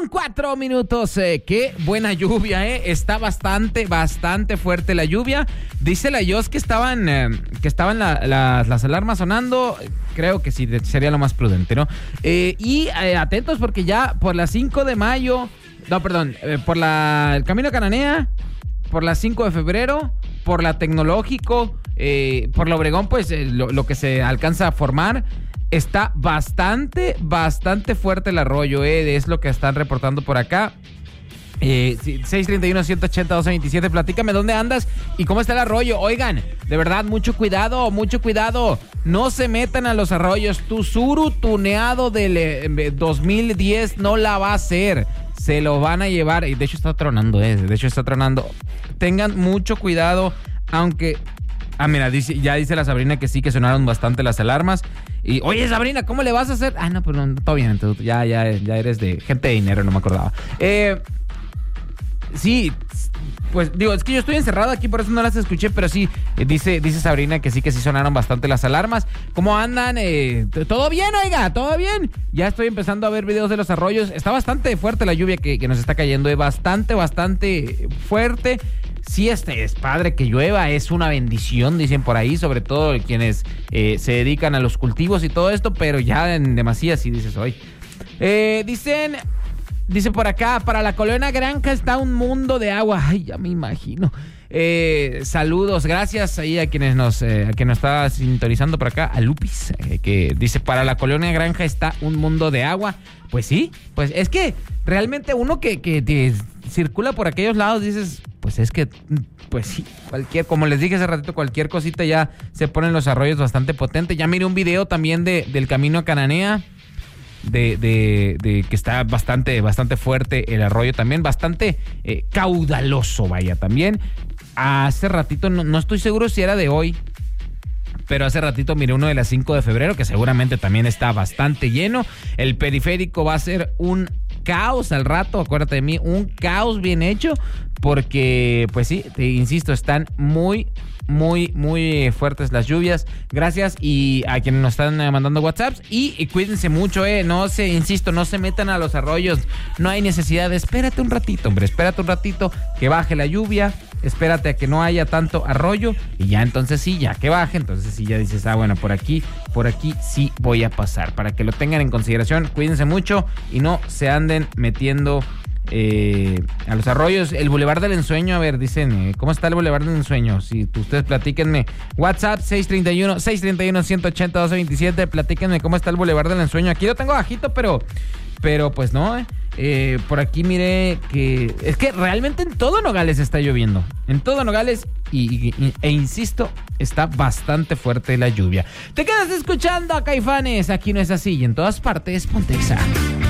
8:04. Qué buena lluvia, Está bastante fuerte la lluvia. Dice la Yos que estaban las alarmas sonando. Creo que sí, sería lo más prudente, ¿no? Y atentos porque ya por las 5 de mayo... No, perdón, por el Camino Cananea, por la 5 de febrero, por la Tecnológico, por la Obregón, pues lo que se alcanza a formar... Está bastante fuerte el arroyo, es lo que están reportando por acá. 631-180-1227, platícame dónde andas y cómo está el arroyo. Oigan, de verdad, mucho cuidado. No se metan a los arroyos. Tu Suru tuneado del 2010 no la va a hacer. Se lo van a llevar. Y de hecho está tronando, Tengan mucho cuidado, aunque... Ah, mira, ya dice la Sabrina que sí, que sonaron bastante las alarmas. Y, oye, Sabrina, ¿cómo le vas a hacer? Ah, no, pero no, todo bien, entonces, ya eres de gente de dinero, no me acordaba. Sí, pues digo, es que yo estoy encerrado aquí, por eso no las escuché, pero sí, dice Sabrina que sí sonaron bastante las alarmas. ¿Cómo andan? ¿Todo bien, oiga? ¿Todo bien? Ya estoy empezando a ver videos de los arroyos. Está bastante fuerte la lluvia que nos está cayendo, bastante fuerte. Sí, es padre que llueva, es una bendición, dicen por ahí, sobre todo quienes se dedican a los cultivos y todo esto, pero ya en demasía sí dices hoy. Dice por acá, para la colonia Granja está un mundo de agua. Ay, ya me imagino. Saludos, gracias ahí a quien nos está sintonizando por acá, a Lupis, que dice, para la colonia Granja está un mundo de agua. Pues sí, pues es que realmente uno que circula por aquellos lados dices, pues es que, pues sí, como les dije hace ratito, cualquier cosita ya se ponen los arroyos bastante potentes. Ya miré un video también del Camino Cananea, de que está bastante fuerte el arroyo también, bastante caudaloso, vaya, también. Hace ratito, no estoy seguro si era de hoy, pero hace ratito miré uno de las 5 de febrero, que seguramente también está bastante lleno. El periférico va a ser un caos al rato, acuérdate de mí, un caos bien hecho, porque, pues sí, te insisto, están muy fuertes las lluvias. Gracias y a quienes nos están mandando WhatsApps y cuídense mucho, no se metan a los arroyos, no hay necesidad. Espérate un ratito, que baje la lluvia, espérate a que no haya tanto arroyo y ya entonces sí, ya que baje, entonces sí ya dices, bueno, por aquí sí voy a pasar, para que lo tengan en consideración. Cuídense mucho y no se anden metiendo a los arroyos. El Boulevard del Ensueño, a ver, dicen, ¿cómo está el Boulevard del Ensueño? Si ustedes platíquenme. WhatsApp 631-180-1227, platíquenme cómo está el Boulevard del Ensueño. Aquí lo tengo bajito, pero pues no, por aquí miré que es que realmente en todo Nogales está lloviendo. En todo Nogales e insisto, está bastante fuerte la lluvia. Te quedas escuchando a Caifanes. Aquí no es así y en todas partes Pontexa.